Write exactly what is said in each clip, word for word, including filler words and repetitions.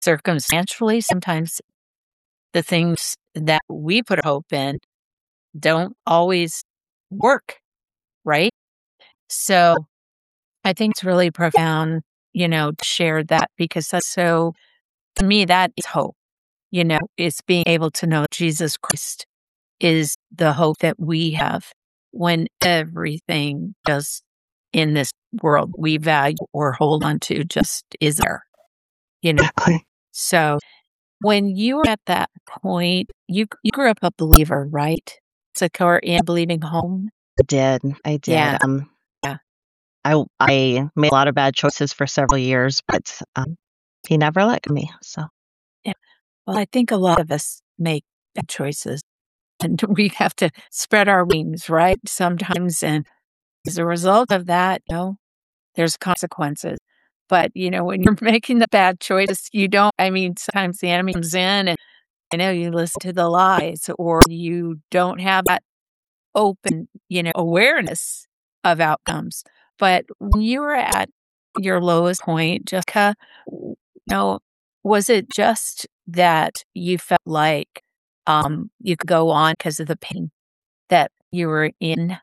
circumstantially, sometimes the things that we put hope in don't always work, right? So I think it's really profound, you know, to share that because that's so, to me, that is hope, you know, it's being able to know Jesus Christ is the hope that we have when everything just in this world we value or hold on to just is there, you know? Exactly. So when you were at that point, you you grew up a believer, right? So or in a believing home? I did. I did. Yeah. Um, Yeah. I I made a lot of bad choices for several years, but um, he never let me. So Yeah. Well, I think a lot of us make bad choices and we have to spread our wings, right? Sometimes. And as a result of that, you know, there's consequences. But, you know, when you're making the bad choices, you don't, I mean, sometimes the enemy comes in and, I know you listen to the lies or you don't have that open, you know, awareness of outcomes. But when you were at your lowest point, Jessica, w- you know, was it just that you felt like um, you could go on because of the pain that you were in?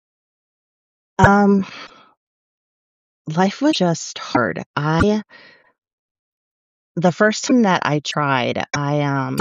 um, life was just hard. I the first time that I tried, I um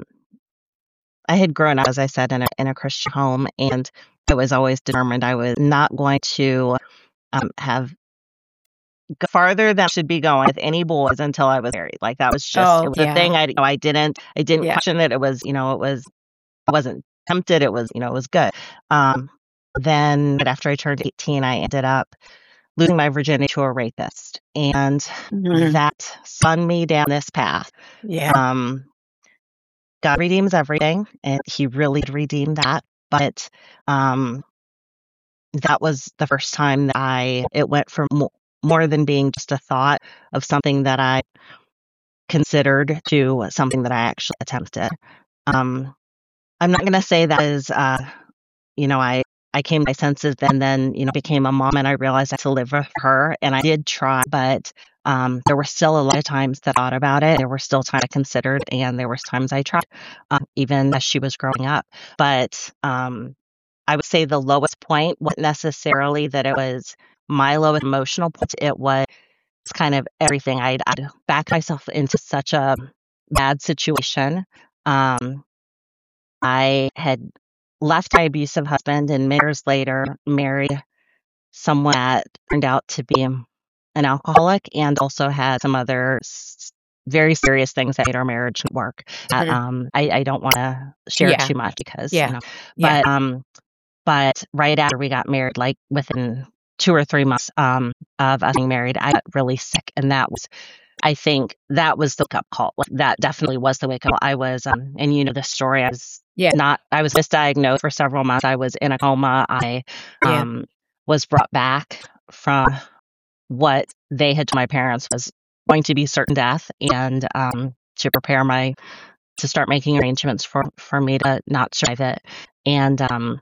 I had grown up, as I said, in a in a Christian home, and I was always determined I was not going to um, have go farther than I should be going with any boys until I was married. Like that was just it Oh, was a yeah. thing. I you know, I didn't I didn't Yeah. question it. It was you know it was I wasn't tempted. It was you know it was good. Um, then right after I turned eighteen, I ended up losing my virginity to a rapist, and Mhm. that spun me down this path. Yeah. Um, God redeems everything, and He really did redeem that. But um, that was the first time that I it went from mo- more than being just a thought of something that I considered to something that I actually attempted. Um, I'm not going to say that is, uh, you know, I I came to my senses and then you know became a mom and I realized I had to live with her and I did try, but um, there were still a lot of times that I thought about it. There were still times I considered, and there was times I tried, um, even as she was growing up. But um, I would say the lowest point wasn't necessarily that it was my lowest emotional point. It was kind of everything. I'd, I'd backed myself into such a bad situation. Um, I had left my abusive husband and many years later married someone that turned out to be an alcoholic and also had some other s- very serious things that made our marriage not work. That, Mhm. um, I, I don't want to share Yeah. too much because, you Yeah. know, Yeah. but um, but right after we got married, like within two or three months um, of us getting married, I got really sick, and that was, I think, that was the wake-up call. Like, that definitely was the wake-up call. I was, um, and you know the story. I was Yeah. not. I was misdiagnosed for several months. I was in a coma. I Yeah. um, was brought back from what they had told my parents was going to be certain death, and um, to prepare my to start making arrangements for for me to not survive it, and um,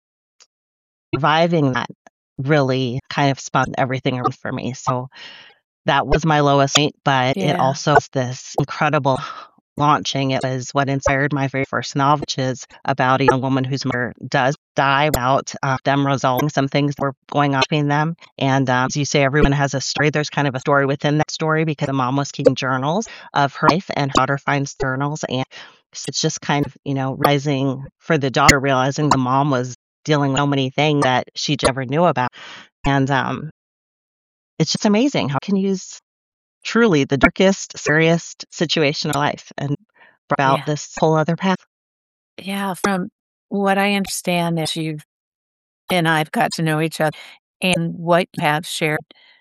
surviving that really kind of spun everything around for me. So that was my lowest point, but it Yeah. also was this incredible launching. It was what inspired my very first novel, which is about a young woman whose mother does die, about uh, them resolving some things that were going on between them. And um, as you say, everyone has a story. There's kind of a story within that story because the mom was keeping journals of her life and her daughter finds journals. And so it's just kind of, you know, rising for the daughter, realizing the mom was dealing with so many things that she never knew about. And um, it's just amazing how can use truly the darkest, scariest situation of life and brought out Yeah. this whole other path. Yeah. From what I understand as you've and I've got to know each other and what you have shared,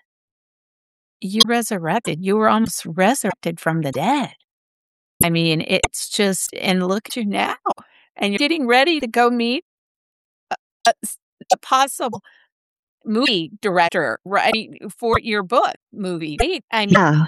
you resurrected. You were almost resurrected from the dead. I mean, it's just, and look at you now, and you're getting ready to go meet a, s- a possible movie director, right, for your book movie. Right? I mean, Yeah.